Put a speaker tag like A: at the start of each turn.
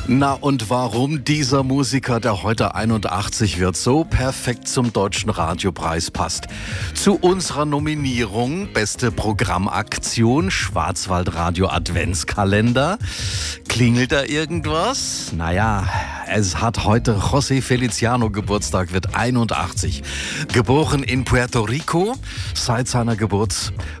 A: Na und warum dieser Musiker, der heute 81 wird, so perfekt zum Deutschen Radiopreis passt? Zu unserer Nominierung Beste Programmaktion Schwarzwaldradio Adventskalender. Klingelt da irgendwas? Naja, es hat heute José Feliciano Geburtstag, wird 81. Geboren in Puerto Rico, seit seiner Geburt